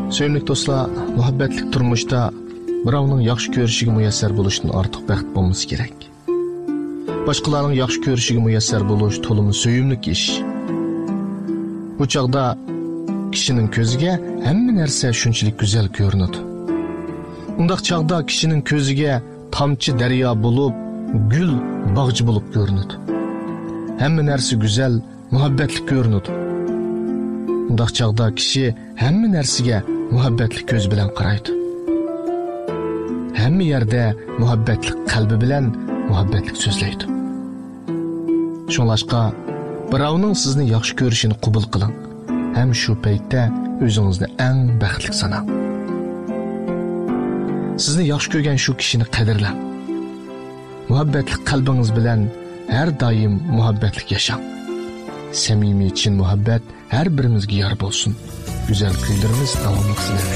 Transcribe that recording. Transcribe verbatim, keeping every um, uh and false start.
Sevimli dostlar, muhabbetlik turmuşda birovning yaxshi ko'rishiga muyassar bo'lishdan ortiq baxt bo'lmasa kerak. Boshqalarning yaxshi ko'rishiga muyassar bo'lish to'limi sevimli ish. Bu chaqda kishining ko'ziga hamma narsa shunchalik go'zal ko'rinadi. Undaq chaqda kishining ko'ziga tomchi daryo bo'lib, gul bog'chi bo'lib ko'rinadi. Hamma narsa go'zal, muhabbatli ko'rinadi. Undaq chaqda kishi hamma narsaga muhabbatli ko'z bilan qaraydi. Hamma yerda muhabbatli qalbi bilan muhabbatli so'zlaydi. Shunlashqa birovning sizni yaxshi ko'rishini qabul qiling. Ham shu paytda o'zingizni eng baxtli sanang. Sizni yaxshi ko'rgan shu kishini qadrlang. Muhabbatli qalbingiz bilan har doim muhabbatli yashang. Samimiy chin muhabbat har birimizga yor bo'lsin. Güzel kuylarimiz davomli sizlarga.